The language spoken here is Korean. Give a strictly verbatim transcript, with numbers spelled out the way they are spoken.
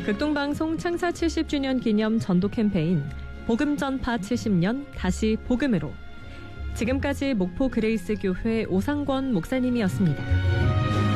극동방송 창사 칠십 주년 기념 전도 캠페인 복음 전파 칠십 년 다시 복음으로. 지금까지 목포 그레이스 교회 오상권 목사님이었습니다.